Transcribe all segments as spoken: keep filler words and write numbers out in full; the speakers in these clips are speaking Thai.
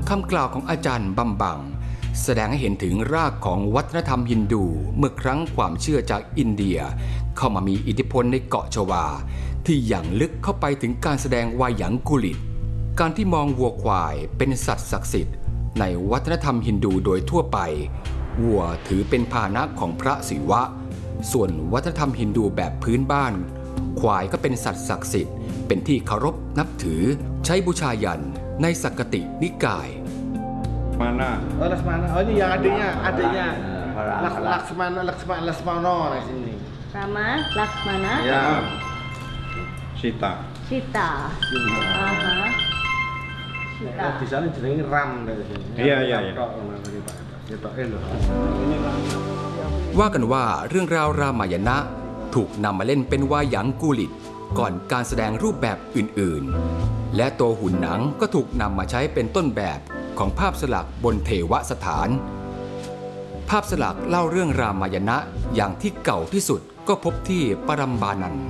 คำกล่าวของอาจารย์บัมบังแสดงให้เห็นถึงรากของวัฒนธรรมฮินดูเมื่อครั้งความเชื่อจากอินเดียเข้ามามีอิทธิพลในเกาะชวาที่อย่างลึกเข้าไปถึงการแสดงวาหยังกุลิตการที่มองวัวควายเป็นสัตว์ศักดิ์สิทธิ์ในวัฒนธรรมฮินดูโดยทั่วไปวัวถือเป็นพาหนะของพระศิวะส่วนวัฒนธรรมฮินดูแบบพื้นบ้านควายก็เป็นสัตว์ศักดิ์สิทธิ์เป็นที่เคารพนับถือใช้บูชายันในสักกตินิกาย Mana? Oh, Laksmana. Oh, ini yang adanya, adanya. Laksmana, Laksmana, Laksmana di sini. Rama, Laksmana. Ya. Sita. Sita. Aha. Sita. Di sana jenenge Ram dari sini. Iya, iya, iya. Ini ว่ากันว่าเรื่องราวรามายณะถูกนำมาเล่นเป็นวาหยังกุลิตก่อนการแสดงรูปแบบอื่นๆและตัวหุ่นหนังก็ถูกนำมาใช้เป็นต้นแบบของภาพสลักบนเทวสถานภาพสลักเล่าเรื่องรามายณะอย่างที่เก่าที่สุดก็พบที่ปรัมบานัน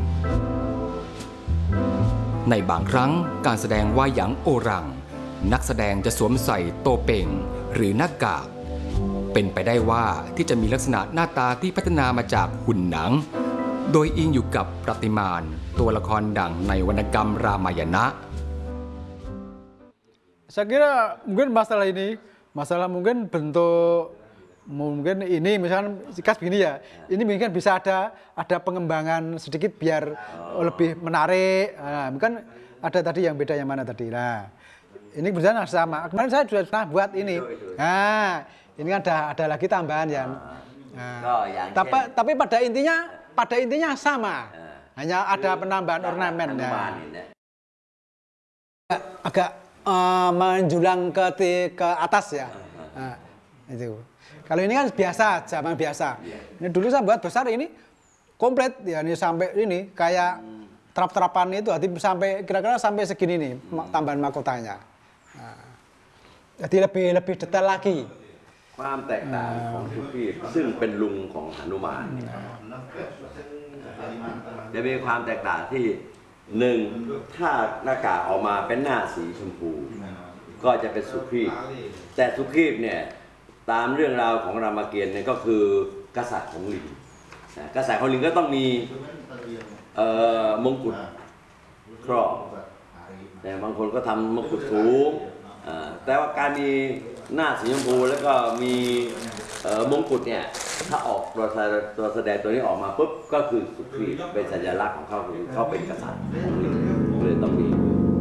ในบางครั้งการแสดงวาหยังโอรังนักแสดงจะสวมใส่โตเป่งหรือหน้ากากเป็นไปได้ว่าที่จะมีลักษณะหน้าตาที่พัฒนามาจากหุ่นหนังโดยอิงอยู่กับประติมานตัวละครดังในวรรณกรรมรามายณะ Saya kira mungkin masalah ini, masalah mungkin bentuk mungkin ini misalnya sikas begini ya, ini mungkin bisa ada ada pengembangan sedikit biar lebih menarik. Nah, mungkin ada tadi yang beda yang mana tadi. Nah, ini benar sama. Kemarin saya sudah pernah buat ini. Nah, ini kan ada ada lagi tambahan ya. Nah, tapi tapi pada intinya pada intinya sama. Hanya ada penambahan ornamen. Ya. Agak Uh, menjulang ke ke atas ya, nah, itu. Kalau ini kan biasa, zaman biasa. Ini dulu saya buat besar ini komplit ya, ini sampai ini kayak terap-terapan itu, sampai kira-kira sampai segini nih tambahan mahkotanya. Nah, jadi lebih lebih detail lagi. ความแตกต่างของสุขีซึ่งเป็นลุงของหนุมานจะมีความแตกต่างที่หนึ่งถ้าหน้ากากออกมาเป็นหน้าสีชมพูก็จะเป็นสุขีแต่สุขีเนี่ยตามเรื่องราวของรามเกียรติ์เนี่ยก็คือกษัตริย์ของลิงกษัตริย์ของลิงก็ต้องมีมงกุฎครอบแต่บางคนก็ทำมงกุฎสูงแต่ว่าการมีหน้าสีชมพูแล้วก็มีมงกุฎเนี่ยถ้าออกตัวตัวแสดงตัวนี้ออกมาปุ๊บก็คือสุขีเป็นสัญลักษณ์ของเขาคือเขาเป็นกษัตริย์เลยต้องมี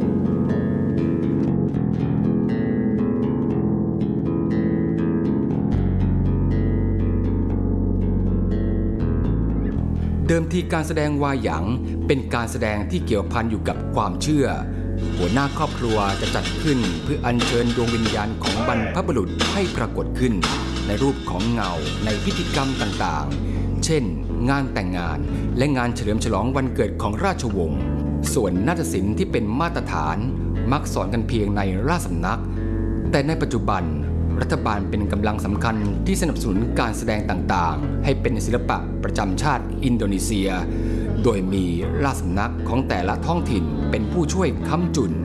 เดิมทีการแสดงวาหยังเป็นการแสดงที่เกี่ยวพันอยู่กับความเชื่อหัวหน้าครอบครัวจะจัดขึ้นเพื่ออัญเชิญดวงวิญญาณของบรรพบุรุษให้ปรากฏขึ้นในรูปของเงาในพิธีกรรมต่างๆเช่นงานแต่งงานและงานเฉลิมฉลองวันเกิดของราชวงศ์ส่วนนาฏศิลป์ที่เป็นมาตรฐานมักสอนกันเพียงในราชสำนักแต่ในปัจจุบันรัฐบาลเป็นกำลังสำคัญที่สนับสนุนการแสดงต่างๆให้เป็นศิลปะประจำชาติอินโดนีเซียโดยมีราชสำนักของแต่ละท้องถิ่นเป็นผู้ช่วยค้ำจุน